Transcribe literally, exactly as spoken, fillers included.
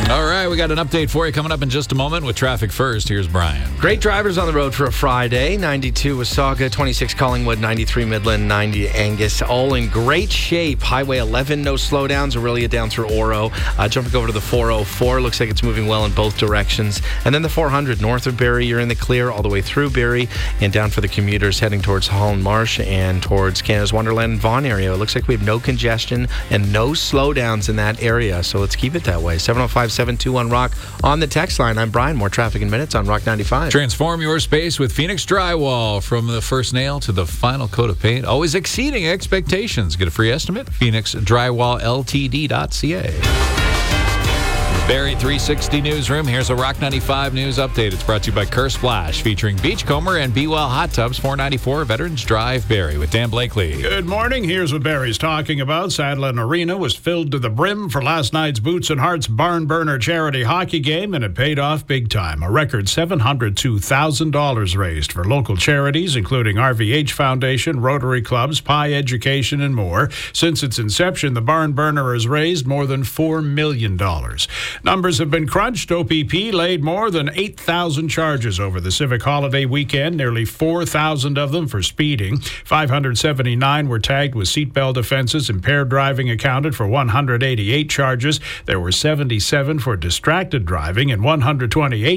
All right, we got an update for you coming up in just a moment with Traffic First. Here's Brian. Great drivers on the road for a Friday. ninety-two Wasaga, twenty-six Collingwood, ninety-three Midland, ninety Angus. All in great shape. Highway eleven, no slowdowns. Aurelia down through Oro. Uh, jumping over to the four oh four. Looks like it's moving well in both directions. And then the four hundred north of Barrie. You're in the clear all the way through Barrie and down for the commuters heading towards Holland Marsh and towards Canada's Wonderland and Vaughan area. It looks like we have no congestion and no slowdowns in that area. So let's keep it that way. seven oh five, seven two one, ROCK on the text line. I'm Brian. More traffic in minutes on Rock ninety-five. Transform your space with Phoenix Drywall. From the first nail to the final coat of paint, always exceeding expectations. Get a free estimate, phoenix drywall l t d dot c a. Barrie three sixty Newsroom. Here's a Rock ninety-five news update. It's brought to you by Kerr Splash, featuring Beachcomber and Be Well Hot Tubs, four ninety-four Veterans Drive, Barrie, with Dan Blakely. Good morning. Here's what Barrie's talking about. Sadlon Arena was filled to the brim for last night's Boots and Hearts Barn Burner charity hockey game, and it paid off big time. A record seven hundred two thousand dollars raised for local charities, including R V H Foundation, Rotary Clubs, Pi Education, and more. Since its inception, the Barn Burner has raised more than four million dollars. Numbers have been crunched. O P P laid more than eight thousand charges over the civic holiday weekend, nearly four thousand of them for speeding. five hundred seventy-nine were tagged with seatbelt offenses. Impaired driving accounted for one hundred eighty-eight charges. There were seventy-seven for distracted driving and one hundred twenty-eight